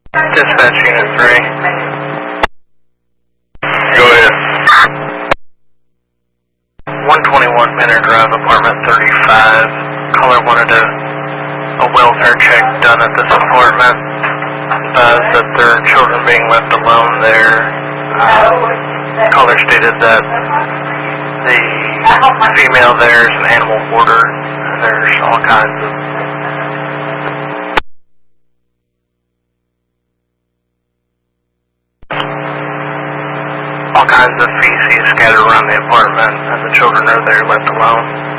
Dispatch Unit 3. Go ahead. 121 Manor Drive, apartment 35. Caller wanted a welfare check done at this apartment. That their children being left alone there. Caller stated that the female there is an animal hoarder, and there's all kinds of feces scattered around the apartment, and the children are there left alone.